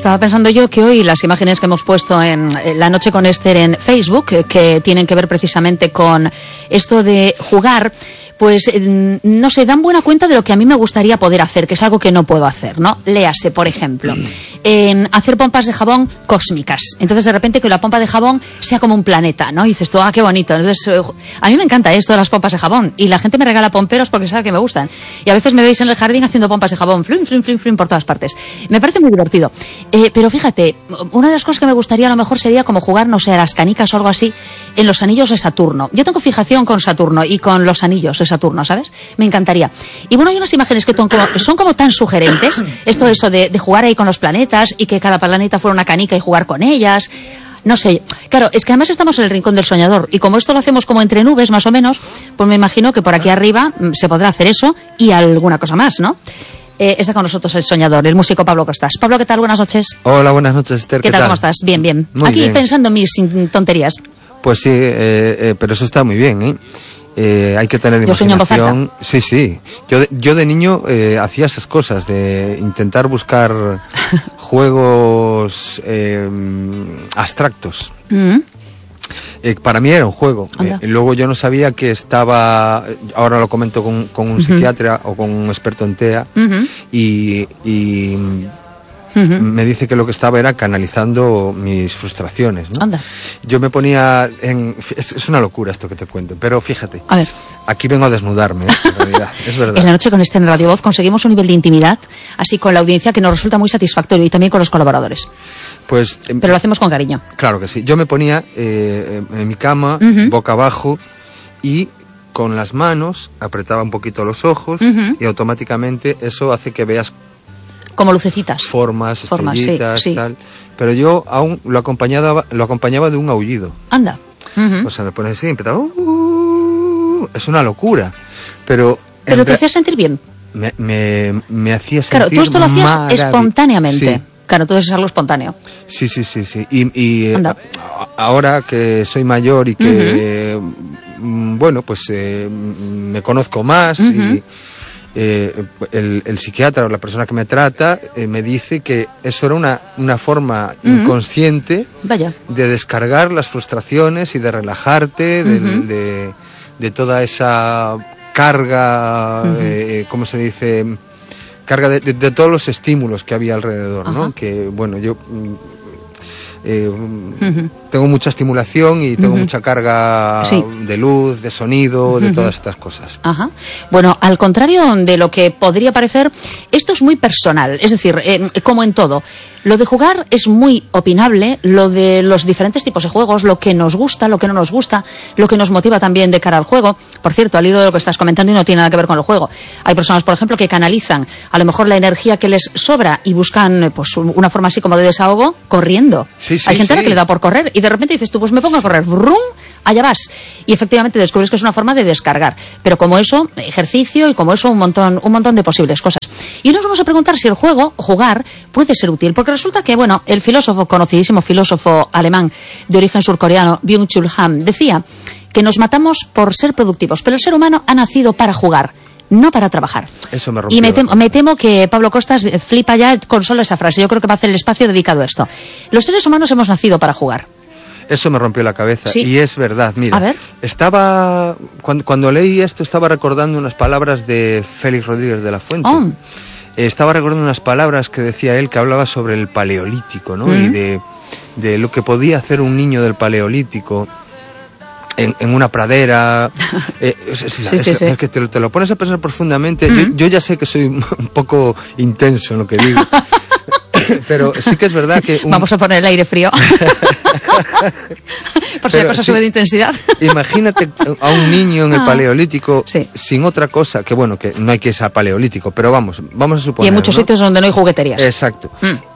estaba pensando yo que hoy las imágenes que hemos puesto en La Noche con Esther en Facebook, que tienen que ver precisamente con esto de jugar, pues no sé, dan buena cuenta de lo que a mí me gustaría poder hacer, que es algo que no puedo hacer, ¿no? Léase, por ejemplo, hacer pompas de jabón cósmicas. Entonces, de repente, que la pompa de jabón sea como un planeta, ¿no? Y dices tú, qué bonito. Entonces, a mí me encanta esto de las pompas de jabón. Y la gente me regala pomperos porque sabe que me gustan. Y a veces me veis en el jardín haciendo pompas de jabón, flum, flum, flum, flum, por todas partes. Me parece muy divertido. Pero fíjate, una de las cosas que me gustaría a lo mejor sería como jugar, no sé, a las canicas o algo así, en los anillos de Saturno. Yo tengo fijación con Saturno y con los anillos de Saturno, ¿sabes? Me encantaría. Y bueno, hay unas imágenes que son como tan sugerentes, eso de jugar ahí con los planetas y que cada planeta fuera una canica y jugar con ellas. No sé, claro, es que además estamos en el rincón del soñador y como esto lo hacemos como entre nubes más o menos, pues me imagino que por aquí arriba se podrá hacer eso y alguna cosa más, ¿no? Está con nosotros el soñador, el músico Pablo Costas. Pablo, ¿qué tal? Buenas noches. Hola, buenas noches, Esther. ¿Qué tal? ¿Cómo estás? Bien, bien. Muy aquí bien. Pensando en mis tonterías. Pues sí, pero eso está muy bien, ¿eh? Hay que tener Yo sueño en voz imaginación. Sí. Yo de niño hacía esas cosas de intentar buscar juegos abstractos. Para mí era un juego. Luego yo no sabía que estaba. Ahora lo comento con un psiquiatra o con un experto en TEA y me dice que lo que estaba era canalizando mis frustraciones, ¿no? Anda. Yo me ponía es una locura esto que te cuento, pero fíjate. A ver. Aquí vengo a desnudarme, en realidad, es verdad. En La Noche con Esther en Radio Voz conseguimos un nivel de intimidad, así con la audiencia, que nos resulta muy satisfactorio y también con los colaboradores. Pues, pero lo hacemos con cariño. Claro que sí. Yo me ponía en mi cama, boca abajo, y con las manos apretaba un poquito los ojos y automáticamente eso hace que veas como lucecitas, formas, estrellitas, sí. Tal. Pero yo aún lo acompañaba de un aullido. Anda. O sea, me pones así y empezaba. Es una locura. Pero te hacía sentir bien. Me hacía sentir. Claro, tú esto lo hacías espontáneamente. Sí. Claro, todo eso es algo espontáneo. Sí. Y ahora que soy mayor y que bueno, pues me conozco más y el psiquiatra o la persona que me trata me dice que eso era una forma inconsciente de descargar las frustraciones y de relajarte de toda esa carga, ¿cómo se dice? Carga de todos los estímulos que había alrededor, ¿no? Que bueno, yo tengo mucha estimulación y tengo mucha carga de luz, de sonido, de todas estas cosas. Bueno, al contrario de lo que podría parecer, esto es muy personal, es decir, como en todo. Lo de jugar es muy opinable, lo de los diferentes tipos de juegos, lo que nos gusta, lo que no nos gusta, lo que nos motiva también de cara al juego. Por cierto, al hilo de lo que estás comentando y no tiene nada que ver con el juego. Hay personas, por ejemplo, que canalizan a lo mejor la energía que les sobra y buscan pues una forma así como de desahogo corriendo. Hay gente a la que le da por correr y de repente dices tú, pues me pongo a correr, ¡vrum! Allá vas. Y efectivamente descubres que es una forma de descargar. Pero como eso, ejercicio y como eso un montón de posibles cosas. Y nos vamos a preguntar si el jugar, puede ser útil. Porque resulta que, bueno, el conocidísimo filósofo alemán de origen surcoreano, Byung-Chul Han, decía que nos matamos por ser productivos. Pero el ser humano ha nacido para jugar, no para trabajar. Eso me rompió. Y me temo que Pablo Costas flipa ya con solo esa frase. Yo creo que va a hacer el espacio dedicado a esto. Los seres humanos hemos nacido para jugar. Eso me rompió la cabeza. Sí. Y es verdad, mira. A ver. Cuando leí esto, estaba recordando unas palabras de Félix Rodríguez de la Fuente. Estaba recordando unas palabras que decía él, que hablaba sobre el paleolítico, ¿no? Y de lo que podía hacer un niño del paleolítico en una pradera. Es que te lo pones a pensar profundamente. Yo ya sé que soy un poco intenso en lo que digo. Pero sí que es verdad que... Vamos a poner el aire frío. Por si la cosa sube de intensidad. Imagínate a un niño en el paleolítico sin otra cosa, que bueno, que no hay que ir a paleolítico, pero vamos a suponer. Y en muchos sitios donde no hay jugueterías. Exacto.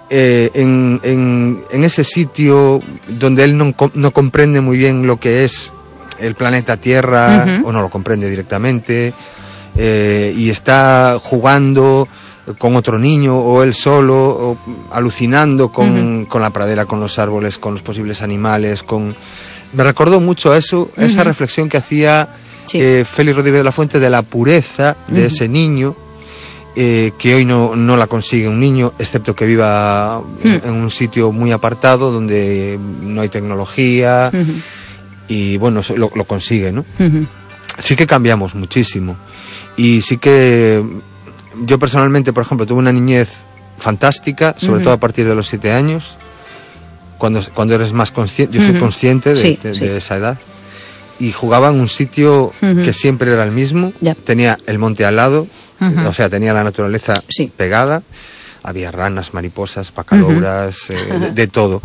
En ese sitio donde él no comprende muy bien lo que es el planeta Tierra, o no lo comprende directamente, y está jugando con otro niño o él solo, o alucinando con la pradera, con los árboles, con los posibles animales, me recordó mucho a eso, esa reflexión que hacía Félix Rodríguez de la Fuente de la pureza de ese niño que hoy no la consigue un niño, excepto que viva en un sitio muy apartado donde no hay tecnología, y bueno, lo consigue, ¿no? Sí que cambiamos muchísimo, y sí que yo personalmente, por ejemplo, tuve una niñez fantástica, sobre todo a partir de los 7 años, cuando eres más consciente. Yo soy consciente de esa edad, y jugaba en un sitio que siempre era el mismo. Tenía el monte al lado, o sea, tenía la naturaleza pegada, había ranas, mariposas, pacalouras, de todo,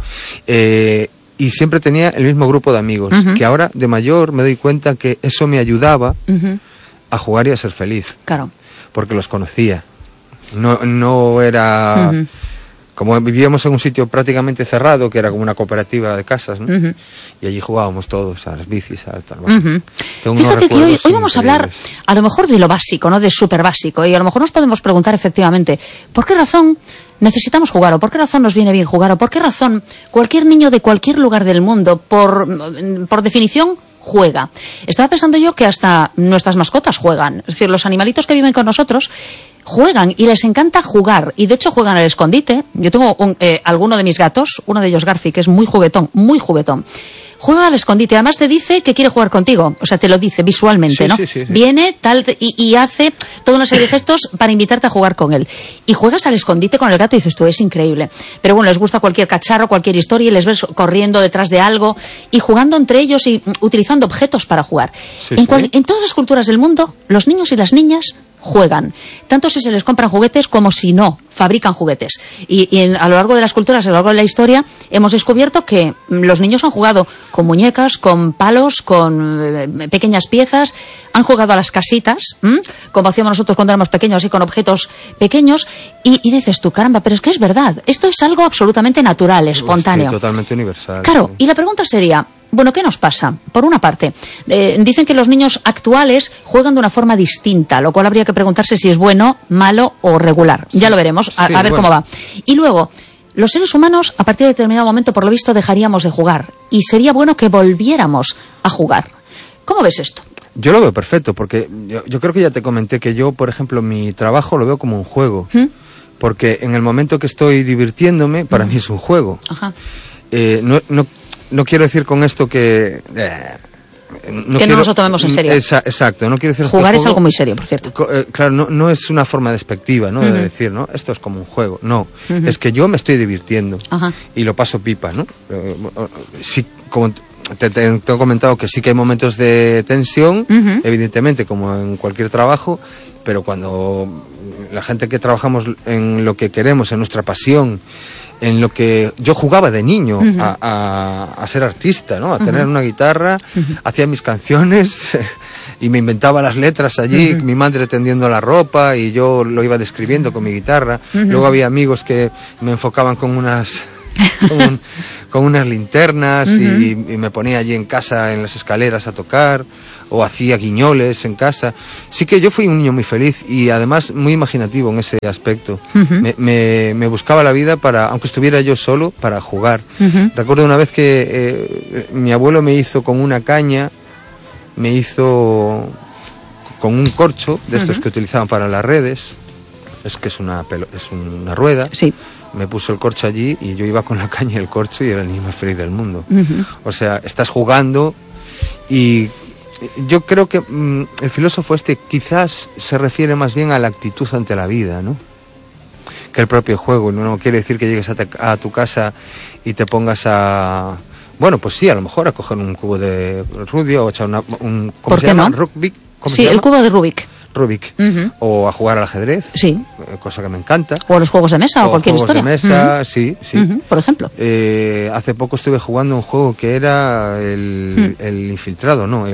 y siempre tenía el mismo grupo de amigos, que ahora de mayor me doy cuenta que eso me ayudaba a jugar y a ser feliz. Claro. Porque los conocía. No era... Como vivíamos en un sitio prácticamente cerrado, que era como una cooperativa de casas, ¿no? Y allí jugábamos todos a las bicis, a tal. Fíjate que hoy vamos a hablar a lo mejor de lo básico, ¿no? De súper básico. Y a lo mejor nos podemos preguntar efectivamente, ¿por qué razón necesitamos jugar? ¿O por qué razón nos viene bien jugar? ¿O por qué razón cualquier niño de cualquier lugar del mundo, por definición, juega? Estaba pensando yo que hasta nuestras mascotas juegan. Es decir, los animalitos que viven con nosotros juegan y les encanta jugar. Y de hecho juegan al escondite. Yo tengo alguno de mis gatos, uno de ellos Garfi, que es muy juguetón. Juega al escondite. Además te dice que quiere jugar contigo. O sea, te lo dice visualmente, ¿no? Sí. Viene tal y hace toda una serie de gestos para invitarte a jugar con él. Y juegas al escondite con el gato y dices tú, es increíble. Pero bueno, les gusta cualquier cacharro, cualquier historia, y les ves corriendo detrás de algo y jugando entre ellos y utilizando objetos para jugar. En todas las culturas del mundo, los niños y las niñas juegan, tanto si se les compran juguetes como si no, fabrican juguetes. Y a lo largo de las culturas, a lo largo de la historia, hemos descubierto que los niños han jugado con muñecas, con palos, con pequeñas piezas, han jugado a las casitas, como hacíamos nosotros cuando éramos pequeños, así con objetos pequeños, y dices tú, caramba, pero es que es verdad, esto es algo absolutamente natural, espontáneo. Sí, totalmente universal. Claro, y la pregunta sería, bueno, ¿qué nos pasa? Por una parte, dicen que los niños actuales juegan de una forma distinta, lo cual habría que preguntarse si es bueno, malo o regular. Ya lo veremos, a ver cómo va. Y luego, los seres humanos, a partir de determinado momento, por lo visto, dejaríamos de jugar. Y sería bueno que volviéramos a jugar. ¿Cómo ves esto? Yo lo veo perfecto, porque yo creo que ya te comenté que yo, por ejemplo, mi trabajo lo veo como un juego. Porque en el momento que estoy divirtiéndome, para mí es un juego. No quiero decir con esto que... no nos lo tomemos en serio. Exacto, no quiero decir... Jugar es algo muy serio, por cierto. Claro, no es una forma despectiva, ¿no? De decir, ¿no? Esto es como un juego. No, es que yo me estoy divirtiendo y lo paso pipa, ¿no? Sí, como te he comentado que sí que hay momentos de tensión, evidentemente, como en cualquier trabajo, pero cuando la gente que trabajamos en lo que queremos, en nuestra pasión, en lo que yo jugaba de niño a ser artista, ¿no? A tener una guitarra, hacía mis canciones y me inventaba las letras allí, mi madre tendiendo la ropa y yo lo iba describiendo con mi guitarra. Luego había amigos que me enfocaban con unas con unas linternas y me ponía allí en casa en las escaleras a tocar, o hacía guiñoles en casa. Sí que yo fui un niño muy feliz y además muy imaginativo en ese aspecto. Me buscaba la vida para, aunque estuviera yo solo, para jugar. Recuerdo una vez que mi abuelo me hizo con una caña, me hizo con un corcho de estos que utilizaban para las redes. Es que es una rueda. Sí. Me puso el corcho allí y yo iba con la caña y el corcho y era el niño más feliz del mundo. O sea, estás jugando y yo creo que el filósofo quizás se refiere más bien a la actitud ante la vida, ¿no? Que el propio juego. No quiere decir que llegues a tu casa y te pongas a... Bueno, pues sí, a lo mejor a coger un cubo de Rubik o echar ¿cómo se llama? Rubik. Sí, el cubo de Rubik. O a jugar al ajedrez, cosa que me encanta, o a los juegos de mesa o cualquier historia. Juegos de mesa, sí. Por ejemplo, hace poco estuve jugando un juego que era el Infiltrado, no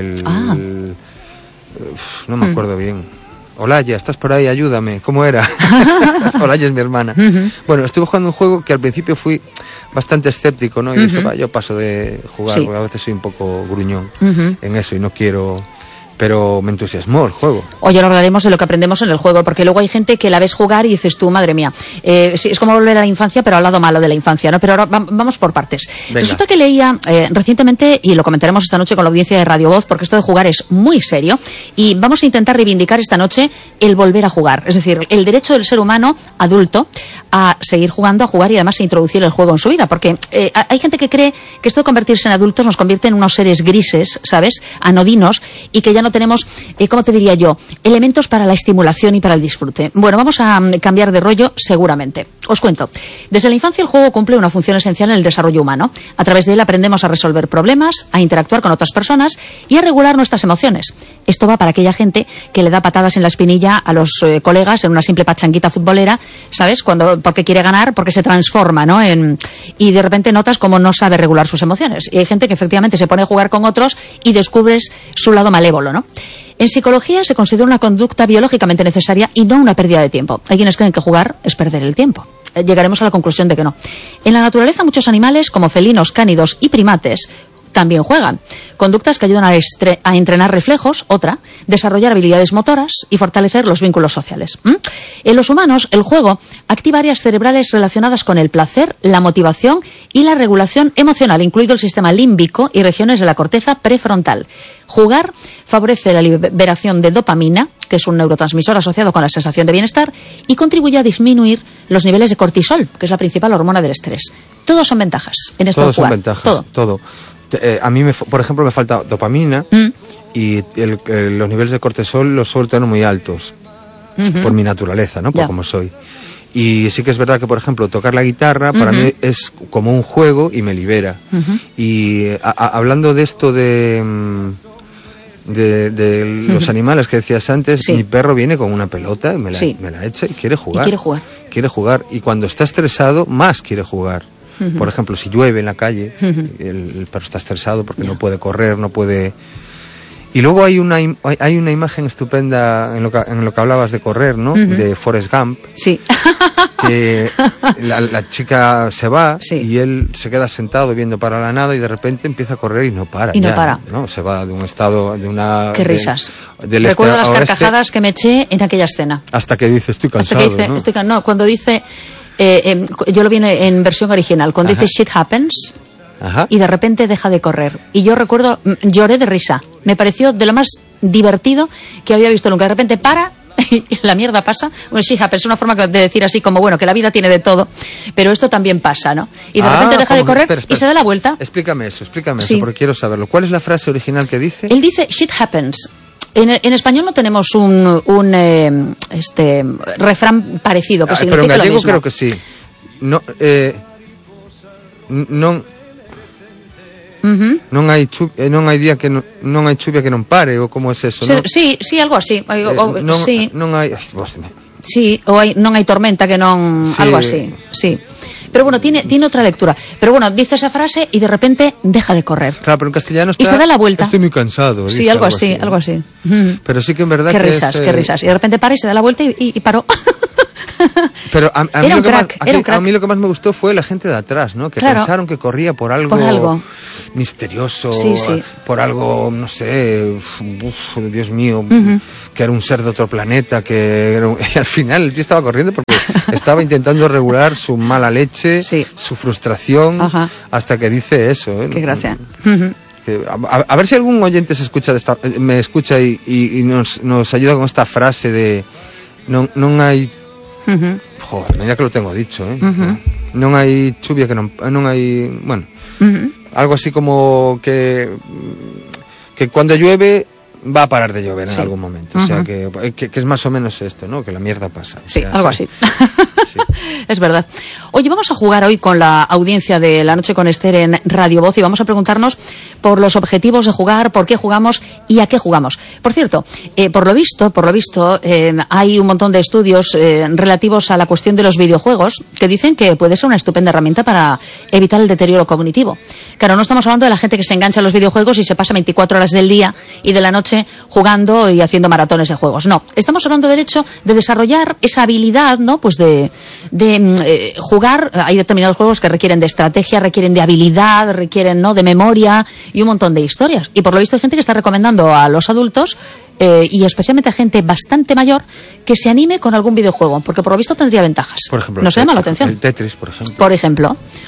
me acuerdo bien. Olaya, estás por ahí, ayúdame. ¿Cómo era? Olaya es mi hermana. Bueno, estuve jugando un juego que al principio fui bastante escéptico, ¿no? Y dije, yo paso de jugar, porque a veces soy un poco gruñón en eso y no quiero... pero me entusiasmó el juego. Hoy ahora hablaremos de lo que aprendemos en el juego, porque luego hay gente que la ves jugar y dices tú, madre mía, sí, es como volver a la infancia, pero al lado malo de la infancia, ¿no? Pero ahora vamos por partes. Venga. Resulta que leía recientemente, y lo comentaremos esta noche con la audiencia de Radio Voz, porque esto de jugar es muy serio, y vamos a intentar reivindicar esta noche el volver a jugar, es decir, el derecho del ser humano adulto a seguir jugando, a jugar y además a introducir el juego en su vida, porque hay gente que cree que esto de convertirse en adultos nos convierte en unos seres grises, ¿sabes?, anodinos, y que ya no tenemos, ¿cómo te diría yo?, elementos para la estimulación y para el disfrute. Bueno, vamos a cambiar de rollo seguramente. Os cuento. Desde la infancia el juego cumple una función esencial en el desarrollo humano. A través de él aprendemos a resolver problemas, a interactuar con otras personas y a regular nuestras emociones. Esto va para aquella gente que le da patadas en la espinilla a los colegas en una simple pachanguita futbolera, ¿sabes?, porque quiere ganar, porque se transforma, ¿no?, y de repente notas cómo no sabe regular sus emociones. Y hay gente que efectivamente se pone a jugar con otros y descubres su lado malévolo, ¿no? En psicología se considera una conducta biológicamente necesaria y no una pérdida de tiempo. Hay quienes creen que jugar es perder el tiempo. Llegaremos a la conclusión de que no. En la naturaleza muchos animales, como felinos, cánidos y primates, también juegan. Conductas que ayudan a entrenar reflejos, desarrollar habilidades motoras y fortalecer los vínculos sociales. En los humanos, el juego activa áreas cerebrales relacionadas con el placer, la motivación y la regulación emocional, incluido el sistema límbico y regiones de la corteza prefrontal. Jugar favorece la liberación de dopamina, que es un neurotransmisor asociado con la sensación de bienestar, y contribuye a disminuir los niveles de cortisol, que es la principal hormona del estrés. Todos son ventajas en esto de jugar. Todos son ventajas, todo. A mí, por ejemplo, me falta dopamina y los niveles de cortisol los suelo tener muy altos por mi naturaleza, ¿no? Por como soy. Y sí que es verdad que, por ejemplo, tocar la guitarra para mí es como un juego y me libera. Y hablando de esto de los animales que decías antes, mi perro viene con una pelota, me la echa y quiere jugar. Quiere jugar. Y cuando está estresado, más quiere jugar. Por ejemplo, si llueve en la calle, el perro está estresado porque no puede correr, no puede... Y luego hay una imagen estupenda en lo que hablabas de correr, ¿no? De Forrest Gump. Sí. Que la chica se va y él se queda sentado viendo para la nada y de repente empieza a correr y no para. Y no para. ¿no? Se va de un estado, de una... Qué risas. Recuerdo las carcajadas que me eché en aquella escena. Hasta que dice, estoy cansado, hasta que dice, ¿no? Cuando dice... yo lo vi en versión original, cuando dice shit happens y de repente deja de correr. Y yo recuerdo, lloré de risa. Me pareció de lo más divertido que había visto nunca. De repente para y la mierda pasa. Bueno, shit happens es una forma de decir así como, bueno, que la vida tiene de todo, pero esto también pasa, ¿no? Y de repente deja de correr espera. Y se da la vuelta. Explícame eso, porque quiero saberlo. ¿Cuál es la frase original que dice? Él dice shit happens. En español no tenemos un refrán parecido que significa pero en gallego lo mismo. Creo que sí. Non hai día que non hai chuvia que non pare, ou como é eso, non? Sí, algo así. Non hai... Sí, non hai tormenta que non... Sí. Algo así, sí. Pero bueno, tiene otra lectura. Pero bueno, dice esa frase y de repente deja de correr. Claro, pero en castellano está... Y se da la vuelta. Estoy muy cansado. Sí, algo así. Pero sí que en verdad qué risas. Y de repente para y se da la vuelta y paró. Pero a mí era un crack. A mí lo que más me gustó fue la gente de atrás, ¿no? Que pensaron que corría por algo misterioso, por algo, no sé, Dios mío, que era un ser de otro planeta, y al final el tío estaba corriendo porque estaba intentando regular su mala leche, su frustración, hasta que dice eso. Qué gracia. A ver si algún oyente me escucha y nos ayuda con esta frase de non hai... Joder, mira que lo tengo dicho, non hai chuvia que non hai... Bueno, algo así como que cuando llueve va a parar de llover en algún momento. O sea, que es más o menos esto, ¿no? Que la mierda pasa. Sí, algo así. Sí. Es verdad. Oye, vamos a jugar hoy con la audiencia de La Noche con Esther en Radio Voz y vamos a preguntarnos por los objetivos de jugar, por qué jugamos y a qué jugamos. Por cierto, por lo visto, hay un montón de estudios relativos a la cuestión de los videojuegos que dicen que puede ser una estupenda herramienta para evitar el deterioro cognitivo. Claro, no estamos hablando de la gente que se engancha a los videojuegos y se pasa 24 horas del día y de la noche jugando y haciendo maratones de juegos. No, estamos hablando del hecho de desarrollar esa habilidad, ¿no? Pues de de jugar. Hay determinados juegos que requieren de estrategia, requieren de habilidad, requieren, ¿no?, de memoria y un montón de historias. Y por lo visto hay gente que está recomendando a los adultos y especialmente a gente bastante mayor que se anime con algún videojuego, porque por lo visto tendría ventajas. Por ejemplo, ¿Nos llama la atención? El Tetris, por ejemplo. Por ejemplo.